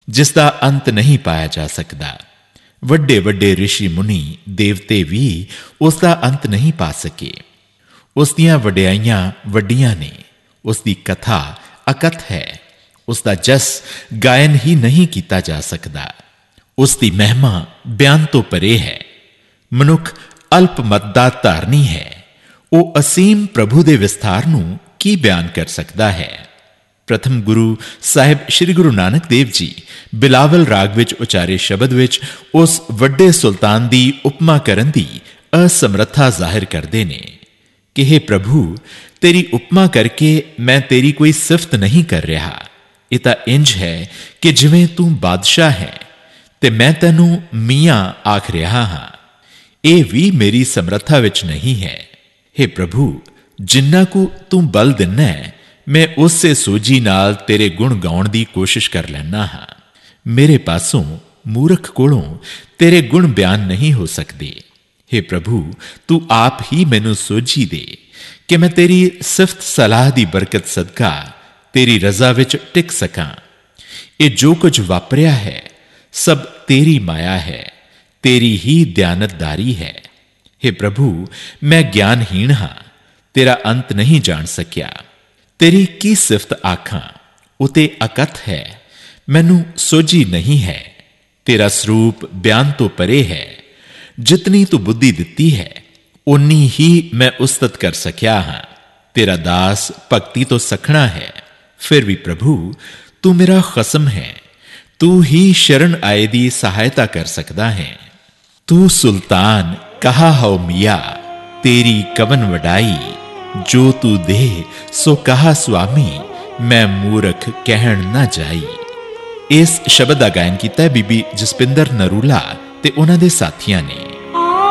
जिस दा अंत नहीं पाया जा सकता। ਵੱਡੇ ਵੱਡੇ ਰਿਸ਼ੀ ਮੁਨੀ ਦੇਵਤੇ ਵੀ ਉਸ ਦਾ ਅੰਤ ਨਹੀਂ ਪਾ ਸਕੇ। ਉਸ ਦੀਆਂ ਵਡਿਆਈਆਂ ਵੱਡੀਆਂ ਨੇ, ਉਸ ਦੀ ਕਥਾ ਅਕਥ ਹੈ, ਉਸ ਦਾ ਜਸ ਗਾਇਨ ਹੀ ਨਹੀਂ ਕੀਤਾ ਜਾ ਸਕਦਾ। ਉਸ ਦੀ ਮਹਿਮਾ ਬਿਆਨ ਤੋਂ ਪਰੇ ਹੈ। ਮਨੁੱਖ ਅਲਪ ਮਤ ਦਾ ਧਾਰਨੀ ਹੈ। ਉਹ ਅਸੀਮ ਪ੍ਰਭੂ ਦੇ ਵਿਸਥਾਰ ਨੂੰ ਕੀ ਬਿਆਨ ਕਰ ਸਕਦਾ ਹੈ। ਪ੍ਰਥਮ ਗੁਰੂ ਸਾਹਿਬ ਸ੍ਰੀ ਗੁਰੂ ਨਾਨਕ ਦੇਵ ਜੀ ਬਿਲਾਵਲ ਰਾਗ ਵਿੱਚ ਉਚਾਰੇ ਸ਼ਬਦ ਵਿੱਚ ਉਸ ਵੱਡੇ ਸੁਲਤਾਨ ਦੀ ਉਪਮਾ ਕਰਨ ਦੀ ਅਸਮਰੱਥਾ ਜ਼ਾਹਿਰ ਕਰਦੇ ਨੇ ਕਿ ਹੇ ਪ੍ਰਭੂ, ਤੇਰੀ ਉਪਮਾ ਕਰਕੇ ਮੈਂ ਤੇਰੀ ਕੋਈ ਸਿਫਤ ਨਹੀਂ ਕਰ ਰਿਹਾ। ਇਹ ਤਾਂ ਇੰਜ ਹੈ ਕਿ ਜਿਵੇਂ ਤੂੰ ਬਾਦਸ਼ਾਹ ਹੈ ਤੇ ਮੈਂ ਤੈਨੂੰ ਮੀਆਂ ਆਖ ਰਿਹਾ ਹਾਂ। ਇਹ ਵੀ ਮੇਰੀ ਸਮਰੱਥਾ ਵਿੱਚ ਨਹੀਂ ਹੈ। ਹੇ ਪ੍ਰਭੂ, ਜਿੰਨਾ ਕੁ ਤੂੰ ਬਲ ਦਿੰਨਾ ਹੈ, ਮੈਂ ਉਸੇ ਸੋਝੀ ਨਾਲ ਤੇਰੇ ਗੁਣ ਗਾਉਣ ਦੀ ਕੋਸ਼ਿਸ਼ ਕਰ ਲੈਣਾ ਹਾਂ। ਮੇਰੇ ਪਾਸੋਂ ਮੂਰਖ ਕੋਲੋਂ ਤੇਰੇ ਗੁਣ ਬਿਆਨ ਨਹੀਂ ਹੋ ਸਕਦੇ। ਹੇ ਪ੍ਰਭੂ, ਤੂੰ ਆਪ ਹੀ ਮੈਨੂੰ ਸੋਝੀ ਦੇ ਕਿ ਮੈਂ ਤੇਰੀ ਸਿਫਤ ਸਲਾਹ ਦੀ ਬਰਕਤ ਸਦਕਾ ਤੇਰੀ ਰਜ਼ਾ ਵਿੱਚ ਟਿਕ ਸਕਾਂ। ਇਹ ਜੋ ਕੁਝ ਵਾਪਰਿਆ ਹੈ ਸਭ ਤੇਰੀ ਮਾਇਆ ਹੈ, ਤੇਰੀ ਹੀ ਦਿਆਨਤਦਾਰੀ ਹੈ। ਹੇ ਪ੍ਰਭੂ, ਮੈਂ ਗਿਆਨਹੀਣ ਹਾਂ, ਤੇਰਾ ਅੰਤ ਨਹੀਂ ਜਾਣ ਸਕਿਆ। ਤੇਰੀ ਕੀ ਸਿਫਤ ਆਖਾਂ, ਉਹ ਤੇ ਅਕਥ ਹੈ, ਮੈਨੂੰ ਸੋਝੀ ਨਹੀਂ ਹੈ। ਤੇਰਾ ਸਰੂਪ ਬਿਆਨ ਤੋਂ ਪਰੇ ਹੈ। ਜਿਤਨੀ ਤੂੰ ਬੁੱਧੀ ਦਿੱਤੀ ਹੈ ਓਨੀ ਹੀ ਮੈਂ ਉਸਤਤ ਕਰ ਸਕਿਆ ਹਾਂ। ਤੇਰਾ ਦਾਸ ਭਗਤੀ ਤੋਂ ਸਖਣਾ ਹੈ। ਫਿਰ ਵੀ ਪ੍ਰਭੂ, ਤੂੰ ਮੇਰਾ ਖਸਮ ਹੈ। ਤੂੰ ਹੀ ਸ਼ਰਨ ਆਏ ਦੀ ਸਹਾਇਤਾ ਕਰ ਸਕਦਾ ਹੈ। ਤੂੰ ਸੁਲਤਾਨ ਕਹਾ ਹੋ ਮੀਆਂ, ਤੇਰੀ ਕਵਨ ਵਡਾਈ। ਜੋ ਤੂੰ ਦੇ ਸੋ ਕਹਾ ਸੁਆਮੀ, ਮੈਂ ਮੂਰਖ ਕਹਿਣ ਨਾ ਜਾਈ। ਇਸ ਸ਼ਬਦ ਦਾ ਗਾਇਨ ਕੀਤਾ ਬੀਬੀ ਜਸਪਿੰਦਰ ਨਰੂਲਾ ਤੇ ਉਹਨਾਂ ਦੇ ਸਾਥੀਆਂ ਨੇ।